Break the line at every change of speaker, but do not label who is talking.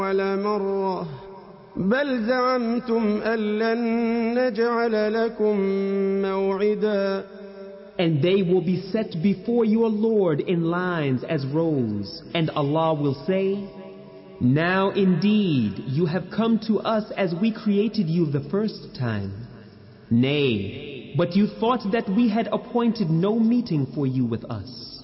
أول مرة بل زعمتم أن لن نجعل لكم موعدا.
And they will be set before your Lord in lines as rows, and Allah will say, now indeed you have come to us as we created you the first time. Nay, but you thought that we had appointed no meeting for you with us.